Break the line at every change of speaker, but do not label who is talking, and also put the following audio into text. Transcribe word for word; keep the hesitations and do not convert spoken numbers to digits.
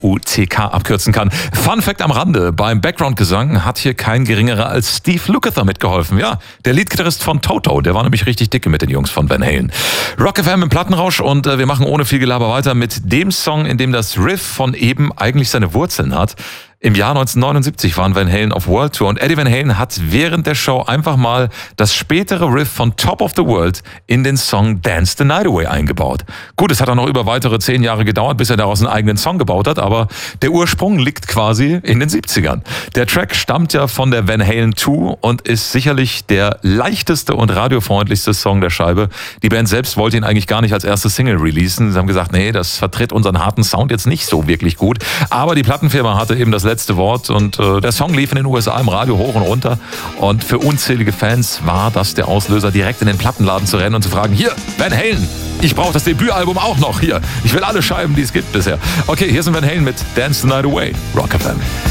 U C K abkürzen kann. Fun Fact am Rande, beim Background-Gesang hat hier kein geringerer als Steve Lukather mitgeholfen. Ja, der Leadgitarrist von Toto, der war nämlich richtig dicke mit den Jungs von Van Halen. Rock F M im Plattenrausch und äh, wir machen ohne viel Gelaber weiter mit dem Song, in dem das Riff von eben eigentlich seine Wurzeln hat. Im Jahr neunzehnhundertneunundsiebzig waren Van Halen auf World Tour und Eddie Van Halen hat während der Show einfach mal das spätere Riff von Top of the World in den Song Dance the Night Away eingebaut. Gut, es hat auch noch über weitere zehn Jahre gedauert, bis er daraus einen eigenen Song gebaut hat, aber der Ursprung liegt quasi in den siebzigern. Der Track stammt ja von der Van Halen zwei und ist sicherlich der leichteste und radiofreundlichste Song der Scheibe. Die Band selbst wollte ihn eigentlich gar nicht als erste Single releasen. Sie haben gesagt, nee, das vertritt unseren harten Sound jetzt nicht so wirklich gut. Aber die Plattenfirma hatte eben das letzte Wort und äh, der Song lief in den U S A im Radio hoch und runter und für unzählige Fans war das der Auslöser, direkt in den Plattenladen zu rennen und zu fragen, hier, Van Halen, ich brauche das Debütalbum auch noch, hier, ich will alle Scheiben, die es gibt bisher. Okay, hier sind Van Halen mit Dance the Night Away, Rock F M.